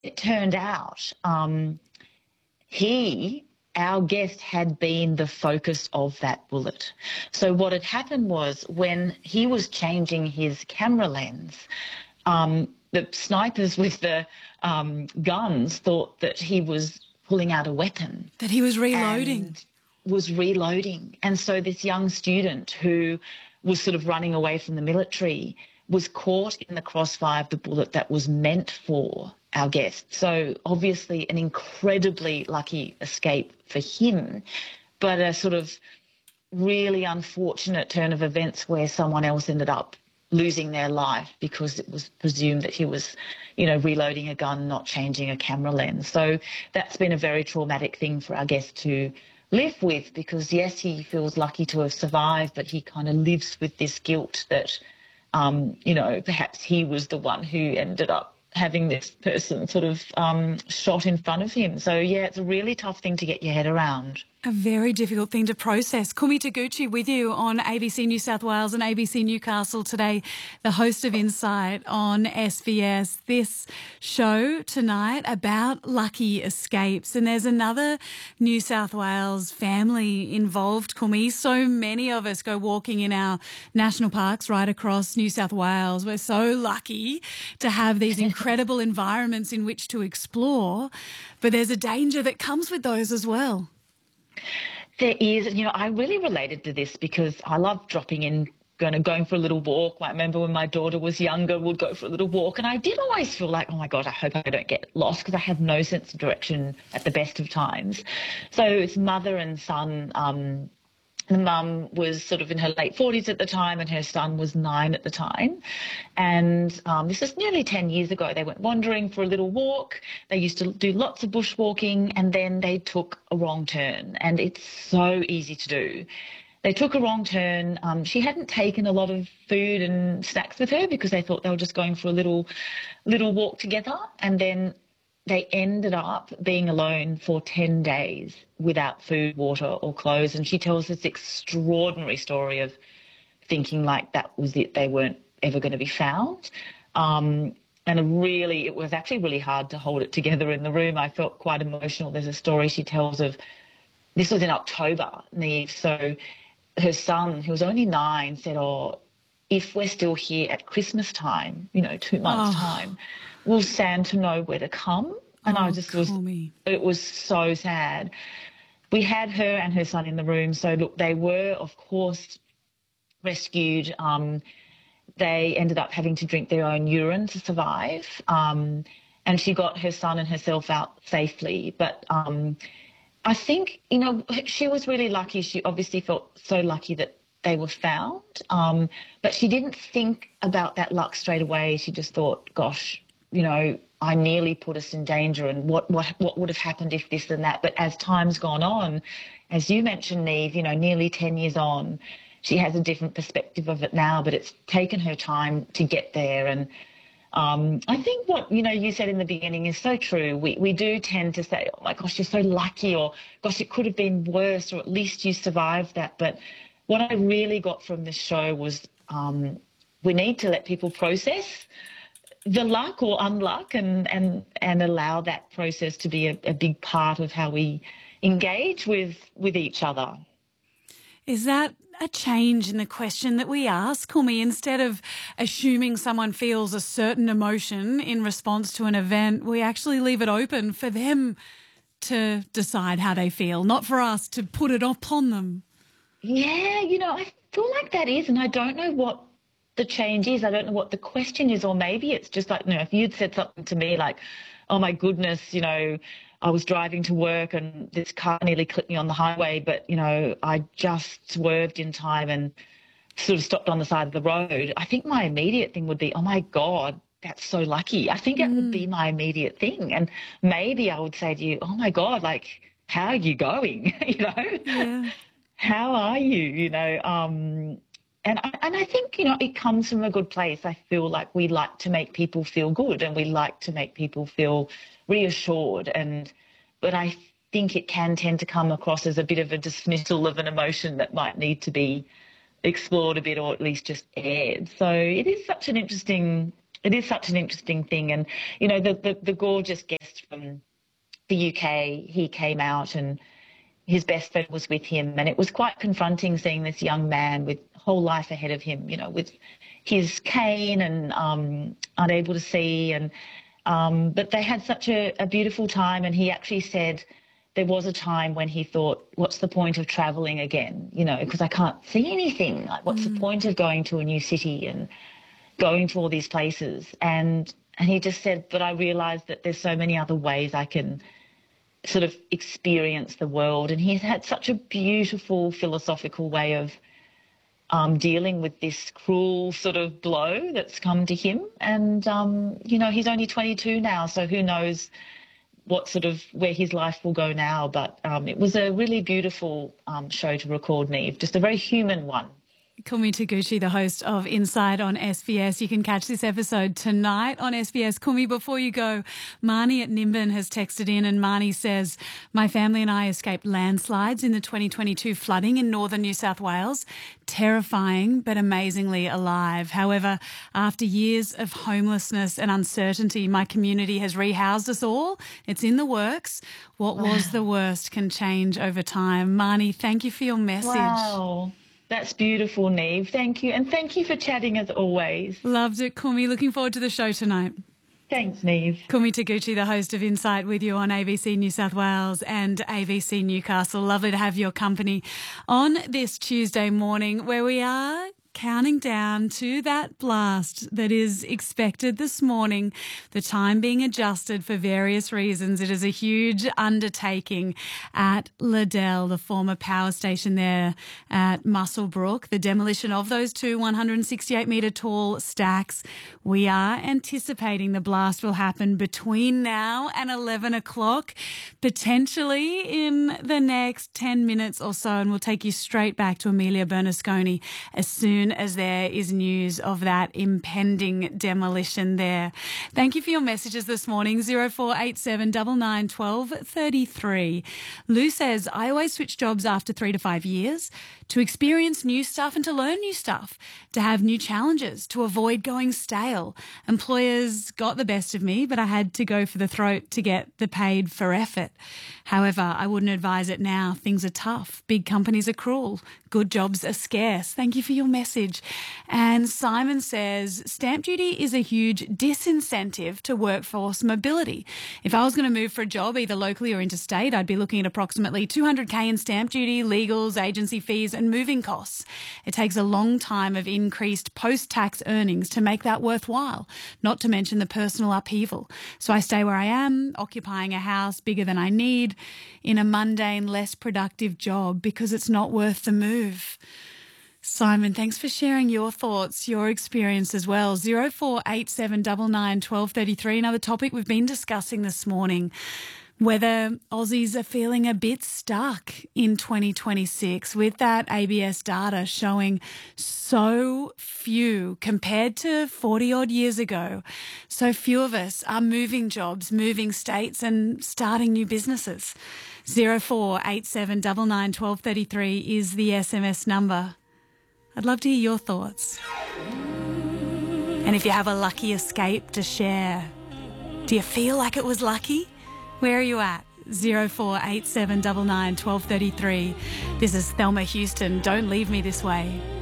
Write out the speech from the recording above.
it turned out our guest had been the focus of that bullet. So what had happened was when he was changing his camera lens, the snipers with the guns thought that he was pulling out a weapon. That he was reloading. And was reloading. And so this young student who was sort of running away from the military was caught in the crossfire of the bullet that was meant for our guest. So obviously an incredibly lucky escape for him, but a sort of really unfortunate turn of events where someone else ended up losing their life because it was presumed that he was, reloading a gun, not changing a camera lens. So that's been a very traumatic thing for our guest to live with because, yes, he feels lucky to have survived, but he kind of lives with this guilt that, perhaps he was the one who ended up having this person sort of shot in front of him. So, yeah, it's a really tough thing to get your head around. A very difficult thing to process. Kumi Taguchi with you on ABC New South Wales and ABC Newcastle today, the host of Insight on SBS. This show tonight about lucky escapes. And there's another New South Wales family involved, Kumi. So many of us go walking in our national parks right across New South Wales. We're so lucky to have these incredible environments in which to explore. But there's a danger that comes with those as well. There is. I really related to this because I love dropping in, going for a little walk. I remember when my daughter was younger, we'd go for a little walk. And I did always feel like, oh, my God, I hope I don't get lost because I have no sense of direction at the best of times. So it's mother and son. The mum was sort of in her late 40s at the time and her son was 9 at the time. And this is nearly 10 years ago. They went wandering for a little walk. They used to do lots of bushwalking and then they took a wrong turn. And it's so easy to do. They took a wrong turn. She hadn't taken a lot of food and snacks with her because they thought they were just going for a little walk together. And then they ended up being alone for 10 days without food, water or clothes. And she tells this extraordinary story of thinking like that was it, they weren't ever going to be found. And it was actually really hard to hold it together in the room. I felt quite emotional. There's a story she tells of, this was in October, Neve. So her son, who was only 9, said, if we're still here at Christmas time, 2 months' time, will Santa know where to come? And it was so sad. We had her and her son in the room. So, look, they were, of course, rescued. They ended up having to drink their own urine to survive. And she got her son and herself out safely. But I think, she was really lucky. She obviously felt so lucky that they were found. But she didn't think about that luck straight away. She just thought, gosh, I nearly put us in danger and what would have happened if this and that. But as time's gone on, as you mentioned, Neve, nearly 10 years on, she has a different perspective of it now, but it's taken her time to get there. And I think what, you said in the beginning is so true. We do tend to say, oh, my gosh, you're so lucky, or gosh, it could have been worse, or at least you survived that. But what I really got from this show was we need to let people process the luck or unluck and allow that process to be a big part of how we engage with each other. Is that a change in the question that we ask, Kumi? Instead of assuming someone feels a certain emotion in response to an event, we actually leave it open for them to decide how they feel, not for us to put it upon them. Yeah, I feel like that is, and I don't know what the change is. I don't know what the question is, or maybe it's just like, if you'd said something to me like, oh my goodness, I was driving to work and this car nearly clipped me on the highway, but, I just swerved in time and sort of stopped on the side of the road. I think my immediate thing would be, oh my God, that's so lucky. I think that would be my immediate thing. And maybe I would say to you, oh my God, like, how are you going? Yeah. How are you, And I think, it comes from a good place. I feel like we like to make people feel good and we like to make people feel reassured. But I think it can tend to come across as a bit of a dismissal of an emotion that might need to be explored a bit or at least just aired. So it is such an interesting it is such an interesting thing. And, you know, the gorgeous guest from the UK, he came out and his best friend was with him. And it was quite confronting seeing this young man with a whole life ahead of him, you know, with his cane and unable to see. And but they had such a beautiful time. And he actually said there was a time when he thought, what's the point of traveling again? You know, because I can't see anything. Like, what's the point of going to a new city and going to all these places? And he just said, but I realized that there's so many other ways I can sort of experience the world. And he's had such a beautiful philosophical way of dealing with this cruel sort of blow that's come to him. And, you know, he's only 22 now, so who knows what sort of where his life will go now. But it was a really beautiful show to record, Neve, just a very human one. Kumi Taguchi, the host of Inside on SBS. You can catch this episode tonight on SBS. Kumi, before you go, Marnie at Nimbin has texted in, and Marnie says, my family and I escaped landslides in the 2022 flooding in northern New South Wales. Terrifying, but amazingly alive. However, after years of homelessness and uncertainty, my community has rehoused us all. It's in the works. What was the worst can change over time. Marnie, thank you for your message. Wow. That's beautiful, Neve. Thank you. And thank you for chatting as always. Loved it, Kumi. Looking forward to the show tonight. Thanks, Neve. Kumi Taguchi, the host of Insight, with you on ABC New South Wales and ABC Newcastle. Lovely to have your company on this Tuesday morning, where we are counting down to that blast that is expected this morning, the time being adjusted for various reasons. It is a huge undertaking at Liddell, the former power station there at Muswellbrook, the demolition of those two 168-metre tall stacks. We are anticipating the blast will happen between now and 11 o'clock, potentially in the next 10 minutes or so, and we'll take you straight back to Amelia Bernasconi as soon as there is news of that impending demolition there. Thank you for your messages this morning. 0487 99 12 33. Lou says, I always switch jobs after 3 to 5 years to experience new stuff and to learn new stuff, to have new challenges, to avoid going stale. Employers got the best of me, but I had to go for the throat to get the paid for effort. However, I wouldn't advise it now. Things are tough. Big companies are cruel. Good jobs are scarce. Thank you for your message. And Simon says, stamp duty is a huge disincentive to workforce mobility. If I was going to move for a job, either locally or interstate, I'd be looking at approximately $200K in stamp duty, legals, agency fees and moving costs. It takes a long time of increased post-tax earnings to make that worthwhile, not to mention the personal upheaval. So I stay where I am, occupying a house bigger than I need, in a mundane, less productive job because it's not worth the move. Simon, thanks for sharing your thoughts, your experience as well. 0487 99 12 33. Another topic we've been discussing this morning, whether Aussies are feeling a bit stuck in 2026 with that ABS data showing so few, compared to 40 odd years ago, so few of us are moving jobs, moving states and starting new businesses. 0487 99 12 33 is the SMS number. I'd love to hear your thoughts. And if you have a lucky escape to share, do you feel like it was lucky? Where are you at? 0487 99 12 33. This is Thelma Houston. Don't leave me this way.